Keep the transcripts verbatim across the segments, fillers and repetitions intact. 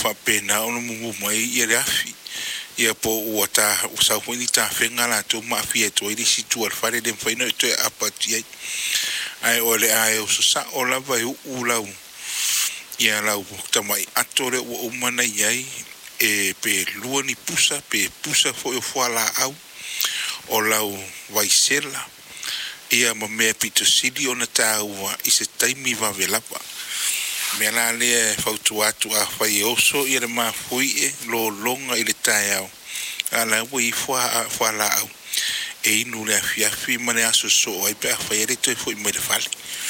fa pena o mu mai ia rafi ia po o ta o sa fo ni ta fenga la to ma fie to i si tu al fare de fa no to apati ai ai ole ai o sa o la vai u la ia la u ta mai atore o mana ai e pe luani pusa pe pusa fo o fo la au o la vai sela ia ma me pito sili ona ta ua i se taimi va velapa me la le fautu atu a fai oso i le mafui e lo longa i le tae au ala ua i fua fua la au e inu le afiafi ma le aso so ai pe a fai ele toi fui mai le fale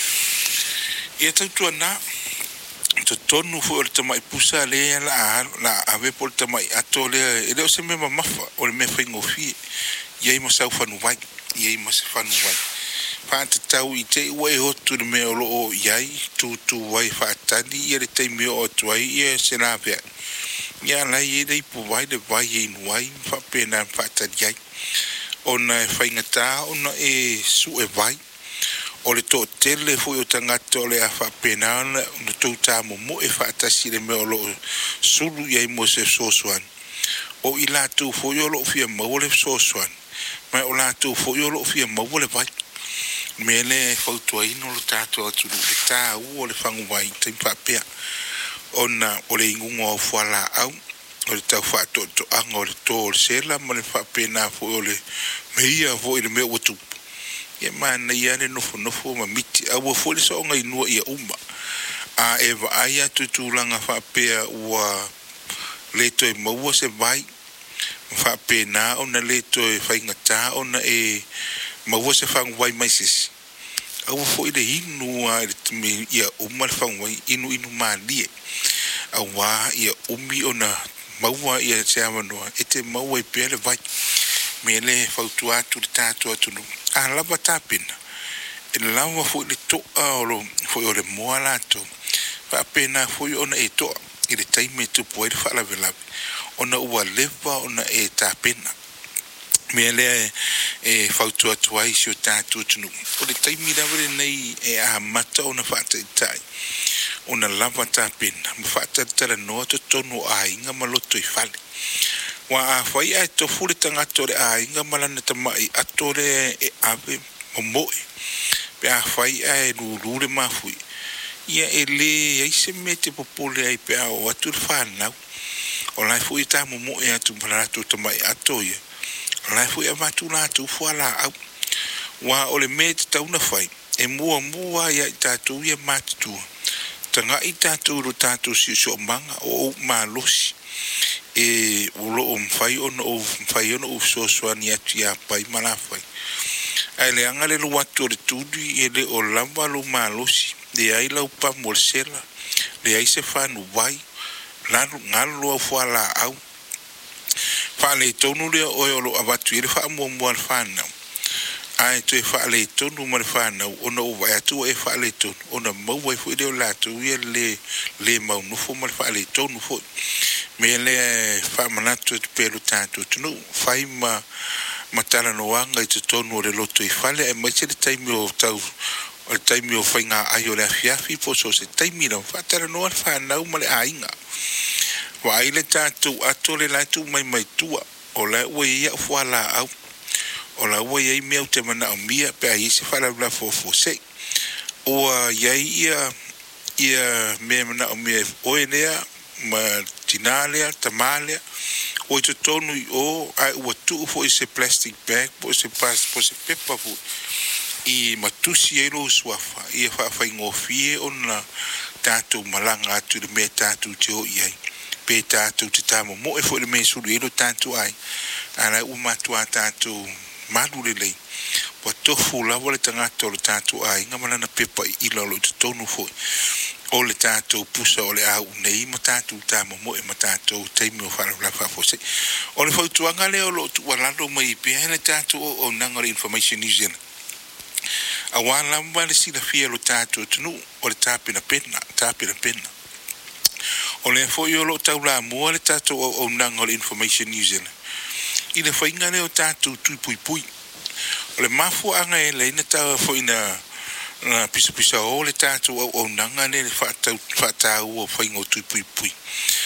ia tautu ana to tonu fu o le tamai pusa le la la ave por tamai ato le ele o se me mamafa o le me fai ngofi ia i masau fanu vai ia i mas fanu vai fa te tau i te ua e hotu le mea o loo iai tu tu wai fa atani ia le teimi o tuai ia se la vea ia lai e dei pu vai le vai e inuai fa pena fa atani iai ona e whaingata ona e su e vai o le to tele fu o tangata o le a fa pena ona tu ta mo mo e fa atasi le mea o loo sulu iai mo se sosuan o i la tu fu yo loo fia mo le sosuan mai o la tu fu yo loo fia mo le vai mele fautua ino lo tato atu le ta u o le fangu vai te papea ona o le ingunga o fuala au o le tau fato to anga o le to o le sela ma le fapena fo o le meia fo i le mea watu ia mana ia le nofo nofo ma miti a ua fo le so ngai nua ia uma a eva aia tutulanga fapea ua le to e maua se vai fapena ona le to e faingata ona e ma wo se fang wai mai sis au fo ile inu a me ia uma fang wai inu inu ma die au wa ia umi ona maua ia se amano ete maua i pele vai me le fautu atu le tatu atu no a lava tapina e lava fo ile to a lo fo ile moa lato fa pena fo ona e to ile taime tu po ile fa la vela ona ua leva ona e tapina me le e fautu atu ai si o tātu tunu. O le taimi rawere nei e a mata o na whata i tai. O na lava tā pena. Ma whata tala noa to tonu a inga maloto i whale. Wa a whai ai to fure tangato le a inga malana tamai atore e ave o moe. Pe a whai ai lulure mafui. Ia e le eise me te popole ai pe a o atu le whanau. O lai fui tā mo moe atu malato tamai ato ia. Lai fui a matu la tu fuala au. Wa ole me te tauna fai. E mua mua ia i tātou ia matu. Tanga i tātou ro tātou si so manga o o ma losi. E ulo o mwhai ono o mwhai ono o so soani atu ia pai mala fai. Ai le anga le luatu o le tudi e le o lamba lo ma losi. Le ai lau pa molsela. Le ai se whanu vai. Lalo ngalo o fuala au. Fale tonu le o o abatu ile fa mo mo al fana ai to fa le tonu mo al fana ona o vai atu e fa le tonu ona mo vai fu de la tu le le mo no fu mo fa le tonu fu me le fa manato te pelo tanto tu fai ma matala no anga i te tonu le loto i fale e mai se le taimi o tau o taimi o fainga ai o le afiafi po so se taimi no fa tala no al fana o male ainga wa ile tatu atole la tu mai mai tua o la we ia fuala au o la we ia meu te mana o mia pe ai se fala bla fo fo se o ia ia ia me mana o mia o enea ma tinalia tamalia o te tonu o ai o tu fo ese plastic bag po se pas po se pepa fo i matusi e lo swafa ia fa fa ngofie ona tatu malanga tu de me tatu te o ia pe tātou te tāmo mo e fo le me suru e lo tātou ai ana u matua tātou malu le lei wa tofu la wale tangata o le tātou ai nga malana pepa i lalo te tonu fo o le tātou pusa o le au nei ma tātou tāmo mo e ma tātou teimi o whara la whafose o le fautuanga leo lo tu walalo mai pe hele tātou o nangare Information New Zealand a wala mbale si la fia lo tātou tunu o le tāpina pena tāpina pena o le fo yo lo tau la mo le tato o nangol Information New Zealand i le fainga le o tato tui pui pui o le mafu anga e le ina tau fo ina na pisa pisa o le tato o nanga le fa tau fa tau o faingo tui pui pui